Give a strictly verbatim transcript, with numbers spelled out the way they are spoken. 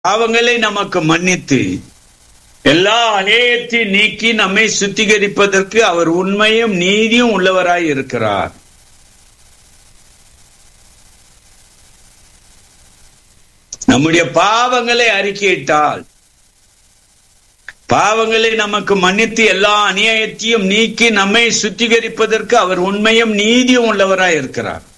பாவங்களை நமக்கு மன்னித்து எல்லா அநியாயத்தையும் நீக்கி நம்மை சுத்திகரிப்பதற்கு அவர் உண்மையும் நீதியும் உள்ளவராய் இருக்கிறார். நம்முடைய பாவங்களை அறிக்கையிட்டால், பாவங்களை நமக்கு மன்னித்து எல்லா அநியாயத்தையும் நீக்கி நம்மை சுத்திகரிப்பதற்கு அவர் உண்மையும் நீதியும் உள்ளவராய் இருக்கிறார்.